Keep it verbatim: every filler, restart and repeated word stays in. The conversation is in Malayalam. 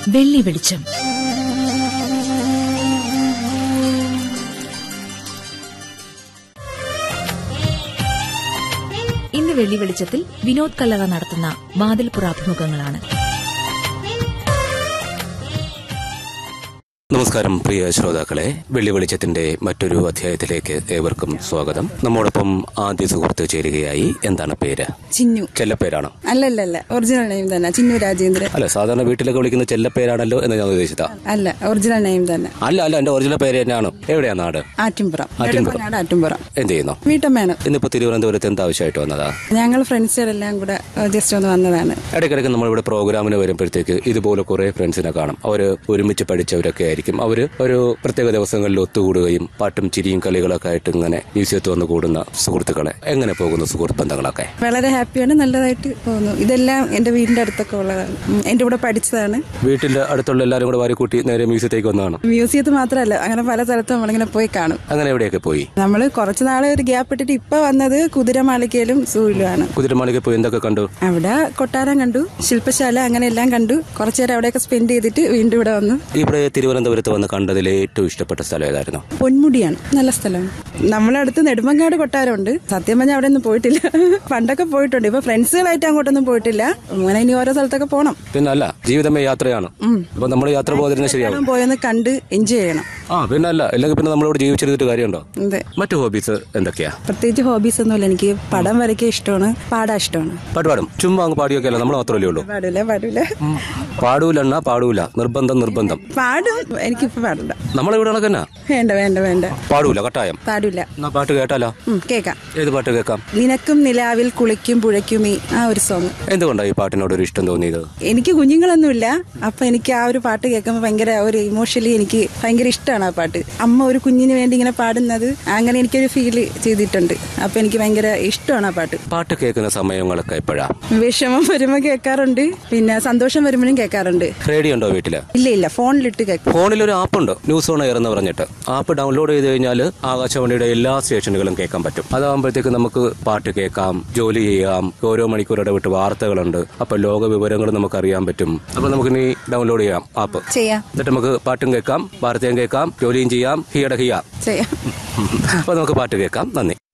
വെള്ളി വെളിച്ചം. ഇന്ന് വെള്ളി വെളിച്ചത്തിൽ വിനോദ് കല്ലറ നടത്തുന്ന വാതിൽപ്പുറ അഭിമുഖങ്ങളാണ്. നമസ്കാരം പ്രിയ ശ്രോതാക്കളെ, വെള്ളി വെളിച്ചത്തിന്റെ മറ്റൊരു അധ്യായത്തിലേക്ക് ഏവർക്കും സ്വാഗതം. നമ്മോടൊപ്പം ആദ്യ സുഹൃത്ത് ചേരുകയായി. എന്താണ് പേര്? ചിന്നു. ചെല്ലപ്പേരാണോ? അല്ലല്ല, ഒറിജിനൽ നെയിം തന്നെ, ചിന്നു രാജേന്ദ്രൻ. അല്ല, സാധാരണ വീട്ടിലൊക്കെ വിളിക്കുന്ന ചെല്ലപ്പേരാണല്ലോ എന്ന് ഞാൻ ഉദ്ദേശിച്ചതാ. അല്ല, ഒറിജിനൽ നെയിം തന്നെ. അല്ല അല്ല എന്റെ ഒറിജിനൽ പേര് തന്നെയാണ്. എവിടെയാ നാട്? ആറ്റുംപുറം. ആറ്റുംപുറം. ആറ്റുംപുറം. എന്ത് ചെയ്യുന്നു? വീട്ടമ്മയാണ്. ഇന്നിപ്പോ തിരുവനന്തപുരത്ത് എന്ത് ആവശ്യമായിട്ട് വന്നതാ? ഞങ്ങൾ ഫ്രണ്ട്സുകളെല്ലാം കൂടെ ജസ്റ്റ് ഒന്ന് വന്നതാണ്. ഇടയ്ക്കിടയ്ക്ക് നമ്മളിവിടെ പ്രോഗ്രാമിന് വരുമ്പോഴത്തേക്ക് ഇതുപോലെ കുറെ ഫ്രണ്ട്സിനെ കാണും. അവര് ഒരുമിച്ച് പഠിച്ചവരൊക്കെ ആയിരിക്കും. അവര് ഒരു പ്രത്യേക ദിവസങ്ങളിൽ ഒത്തുകൂടുകയും പാട്ടും ചിരിയും കളികളൊക്കെ ആയിട്ട് ഇങ്ങനെ മ്യൂസിയത്തിൽ വന്ന് കൂടുന്ന സുഹൃത്തുക്കളെ. എങ്ങനെ പോകുന്നു സുഹൃത്ത് ബന്ധങ്ങളൊക്കെ? വളരെ ഹാപ്പിയാണ്, നല്ലതായിട്ട് പോകുന്നു. ഇതെല്ലാം എന്റെ വീടിന്റെ അടുത്തൊക്കെ ഉള്ളതാണ്. എന്റെ കൂടെ പഠിച്ചതാണ്. വീട്ടിന്റെ അടുത്തുള്ള എല്ലാവരും കൂടെ വാരി കൂട്ടി നേരെ മ്യൂസിയത്തേക്ക് വന്നതാണ്? മ്യൂസിയത്തിൽ മാത്രമല്ല, അങ്ങനെ പല സ്ഥലത്തും നമ്മളിങ്ങനെ പോയി കാണും. അങ്ങനെ എവിടെയൊക്കെ പോയി? നമ്മള് കുറച്ചു നാളെ ഒരു ഗ്യാപ്പ് ഇട്ടിട്ട് ഇപ്പൊ വന്നത് കുതിരമാളികയിലും സൂയിലുമാണ്. കുതിരമാളിക പോയി എന്തൊക്കെ കണ്ടു? അവിടെ കൊട്ടാരം കണ്ടു, ശില്പശാല, അങ്ങനെ എല്ലാം കണ്ടു. കുറച്ചുനേരം അവിടെയൊക്കെ സ്പെൻഡ് ചെയ്തിട്ട് വീണ്ടും ഇവിടെ വന്നു. ഇവിടെ തിരുവനന്തപുരത്ത് വന്ന് കണ്ടതിൽ ഏറ്റവും ഇഷ്ടപ്പെട്ട സ്ഥലം ഏതായിരുന്നു? പൊന്മുടിയാണ്, നല്ല സ്ഥലമാണ്. നമ്മളടുത്ത് നെടുമങ്ങാട് കൊട്ടാരമുണ്ട്. സത്യം പറഞ്ഞാൽ അവിടെ ഒന്നും പോയിട്ടില്ല. പണ്ടൊക്കെ പോയിട്ടുണ്ട്. ഇപ്പൊ ഫ്രണ്ട്സുകളായിട്ട് അങ്ങോട്ടൊന്നും പോയിട്ടില്ല. അങ്ങനെ ഇനി ഓരോ സ്ഥലത്തൊക്കെ പോകണം. പിന്നെ അല്ല, ജീവിതമേ യാത്രയാണ്. അപ്പൊ നമ്മൾ യാത്ര പോകാതിരുന്ന ശരിയാവും. പോയെന്ന് കണ്ട് എൻജോയ് ചെയ്യണം. ആ പിന്നെ അല്ല, അല്ലെങ്കിൽ പിന്നെ നമ്മളിവിടെ ജീവിച്ചിരുന്നിട്ട് കാര്യമുണ്ടോ? മറ്റു ഹോബീസ് എന്തൊക്കെയാ? പ്രത്യേകിച്ച് ഹോബീസ് ഒന്നുമില്ല. എനിക്ക് പടം വരയ്ക്കാൻ ഇഷ്ടമാണ്, പാടാൻ ഇഷ്ടമാണ്. പാട്ട് പാടും? ചുമ്മാ അങ്ങ് പാടിയൊക്കെ അല്ല, നമ്മൾ മാത്രമല്ലേ ഉള്ളൂ? പാടൂല പാടൂല പാടൂലെണ്ണ പാടൂല, നിർബന്ധം നിർബന്ധം. പാടും, എനിക്കിപ്പോ പാടണ്ട. നമ്മളിവിടെ കണക്കന്നാ? വേണ്ട വേണ്ട വേണ്ട, പാടൂല, കട്ടായം പാടൂല. പാട്ട് കേട്ടാലോ? കേക്കാം. ഏത് പാട്ട് കേൾക്കാം? നിനക്കും നിലാവിൽ കുളിക്കും പുഴയ്ക്കുമീ, ആ ഒരു സോങ്. എന്തുകൊണ്ടാണ് ഈ പാട്ടിനോട് ഒരു ഇഷ്ടം തോന്നിയത്? എനിക്ക് കുഞ്ഞുങ്ങളൊന്നുമില്ല. അപ്പൊ എനിക്ക് ആ ഒരു പാട്ട് കേൾക്കുമ്പോൾ ഭയങ്കര ഒരു ഇമോഷണലി എനിക്ക് ഭയങ്കര ഇഷ്ടമാണ് ആ പാട്ട്. അമ്മ ഒരു കുഞ്ഞിന് വേണ്ടി ഇങ്ങനെ പാടുന്നത്, അങ്ങനെ എനിക്കൊരു ഫീൽ ചെയ്തിട്ടുണ്ട്. അപ്പൊ എനിക്ക് ഭയങ്കര ഇഷ്ടമാണ് ആ പാട്ട്. പാട്ട് കേൾക്കുന്ന സമയങ്ങളൊക്കെ എപ്പോഴാ? വിഷമം വരുമ്പോ കേൾക്കാറുണ്ട്, പിന്നെ സന്തോഷം വരുമ്പോഴും കേൾക്കാറുണ്ട്. റേഡിയോ ഉണ്ടോ വീട്ടില്? ഇല്ല ഇല്ല, ഫോണിലിട്ട് കേൾക്കും. ഫോണിലൊരു ആപ്പ് ഉണ്ട്, ന്യൂസ് ഓൺ എയർ എന്ന് പറഞ്ഞിട്ട്. ആപ്പ് ഡൗൺലോഡ് ചെയ്ത് കഴിഞ്ഞാൽ ആകാശവാണിയുടെ എല്ലാ സ്റ്റേഷനുകളും കേൾക്കാൻ പറ്റും. അതാകുമ്പോഴത്തേക്ക് നമുക്ക് പാട്ട് കേൾക്കാം, ജോലി ചെയ്യാം. ഓരോ മണിക്കൂർ ഇടവിട്ട് വാർത്തകളുണ്ട്. അപ്പൊ ലോക വിവരങ്ങൾ നമുക്ക് അറിയാൻ പറ്റും. അപ്പൊ നമുക്ക് ഇനി ഡൗൺലോഡ് ചെയ്യാം ആപ്പ്. ചെയ്യാം. എന്നിട്ട് നമുക്ക് പാട്ടും കേൾക്കാം, വാർത്തയും കേൾക്കാം, ജോലിയും ചെയ്യാം. ഹിയട ഹിയ ചെയ്യാം. അപ്പൊ നമുക്ക് പാട്ട് കേൾക്കാം. നന്ദി.